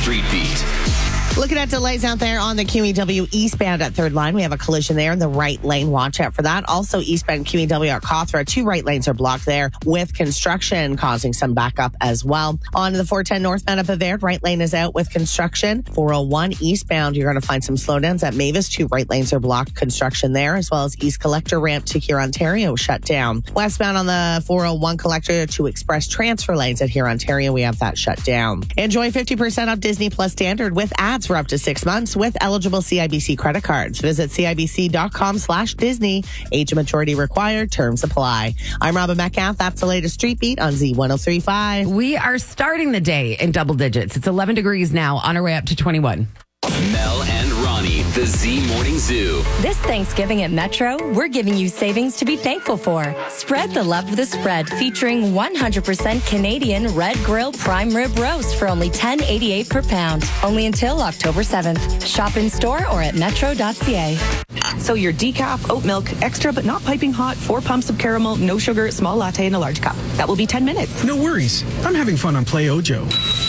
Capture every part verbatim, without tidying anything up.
Street Beat. Looking at delays out there on the Q E W eastbound at Third Line. We have a collision there in the right lane. Watch out for that. Also, eastbound Q E W at Cawthra. Two right lanes are blocked there with construction causing some backup as well. On the four ten northbound up of there, right lane is out with construction. four oh one eastbound, you're going to find some slowdowns at Mavis. Two right lanes are blocked. Construction there, as well as East Collector ramp to here, Ontario, shut down. Westbound on the four oh one Collector to Express transfer lanes at here, Ontario, we have that shut down. Enjoy fifty percent off Disney Plus Standard with ads for up to six months with eligible C I B C credit cards. Visit cibc.com slash Disney. Age and maturity required. Terms apply. I'm Robin Metcalf. That's the latest Street Beat on Z one oh three point five. We are starting the day in double digits. It's eleven degrees now, on our way up to twenty-one. Mel and Ronnie, the Z Morning Zoo. This Thanksgiving at Metro, we're giving you savings to be thankful for. Spread the love of the spread, featuring one hundred percent Canadian Red Grill Prime Rib Roast for only ten eighty-eight per pound. Only until October seventh. Shop in store or at metro dot c a. So your decaf, oat milk, extra but not piping hot, four pumps of caramel, no sugar, small latte in a large cup. That will be ten minutes. No worries. I'm having fun on Play Ojo.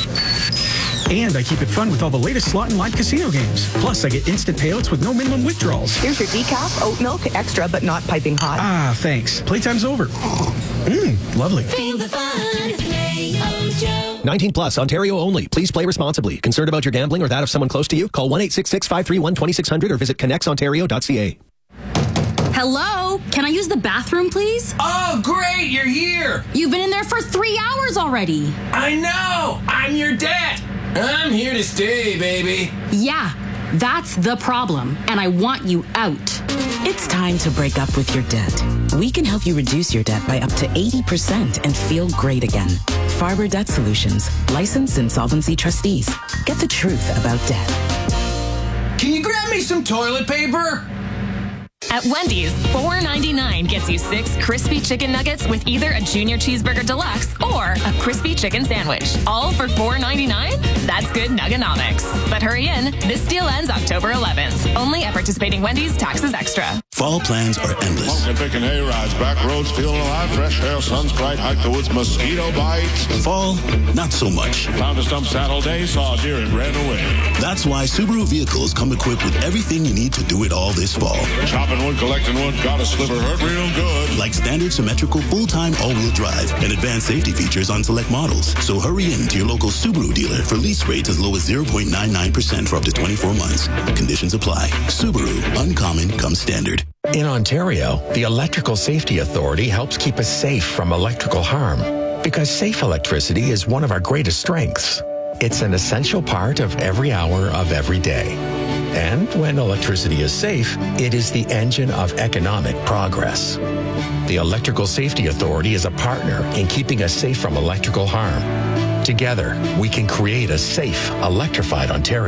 And I keep it fun with all the latest slot and live casino games. Plus, I get instant payouts with no minimum withdrawals. Here's your decaf, oat milk, extra but not piping hot. Ah, thanks. Playtime's over. Mmm, lovely. Feel the fun. Play Ojo. nineteen plus, Ontario only. Please play responsibly. Concerned about your gambling or that of someone close to you? Call one eight six six, five three one, two six zero zero or visit connects ontario dot c a. Hello? Can I use the bathroom, please? Oh, great, you're here. You've been in there for three hours already. I know. I'm your dad. I'm here to stay, baby. Yeah, that's the problem, and I want you out. It's time to break up with your debt. We can help you reduce your debt by up to eighty percent and feel great again. Farber Debt Solutions, licensed insolvency trustees. Get the truth about debt. Can you grab me some toilet paper? At Wendy's, four ninety-nine gets you six crispy chicken nuggets with either a junior cheeseburger deluxe or a crispy chicken sandwich. All for four ninety-nine? That's good nuggenomics. But hurry in, this deal ends October eleventh. Only at participating Wendy's, taxes extra. Fall plans are endless. Pumpkin picking hay rides, back roads feeling alive, fresh air, sun's bright, hike the woods, mosquito bites. Fall, not so much. Found a stump saddle day, saw a deer and ran away. That's why Subaru vehicles come equipped with everything you need to do it all this fall. Chopping wood, collecting wood, got a sliver, hurt real good. Like standard symmetrical full-time all-wheel drive and advanced safety features on select models. So hurry in to your local Subaru dealer for lease rates as low as zero point nine nine percent for up to twenty-four months. Conditions apply. Subaru, uncommon comes standard. In Ontario, the Electrical Safety Authority helps keep us safe from electrical harm because safe electricity is one of our greatest strengths. It's an essential part of every hour of every day. And when electricity is safe, it is the engine of economic progress. The Electrical Safety Authority is a partner in keeping us safe from electrical harm. Together, we can create a safe, electrified Ontario.